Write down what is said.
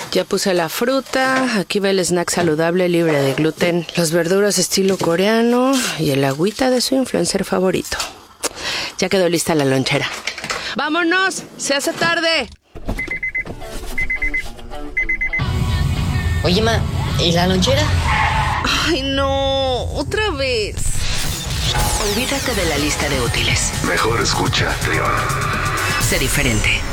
Ya puse la fruta, aquí va el snack saludable libre de gluten, las verduras estilo coreano y el agüita de su influencer favorito. Ya quedó lista la lonchera. ¡Vámonos! ¡Se hace tarde! Oye, ma, ¿y la lonchera? ¡Ay, no! ¡Otra vez! Olvídate de la lista de útiles. Mejor escucha, Trión. Sé diferente.